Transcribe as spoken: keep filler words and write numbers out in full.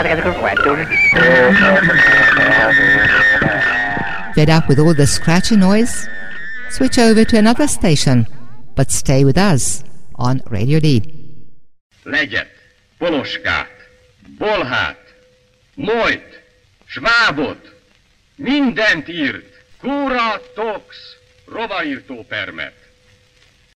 Fed up with all the scratchy noise? Switch over to another station, but stay with us on Radio D. Legyet, poloskát, bolhát, mojt, svábot, mindent írt. Kóra, tox, rovaírtó permet.